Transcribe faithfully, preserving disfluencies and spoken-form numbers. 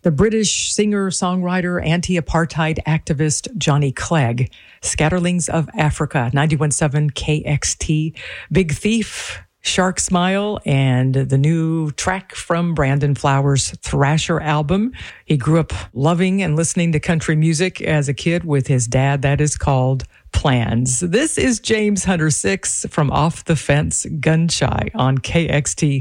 The British singer-songwriter, anti-apartheid activist Johnny Clegg, Scatterlings of Africa, ninety-one point seven K X T, Big Thief, Shark Smile, and the new track from Brandon Flowers' Thrasher album. He grew up loving and listening to country music as a kid with his dad. That is called Plans. This is James Hunter six from Off the Fence Gun Shy on K X T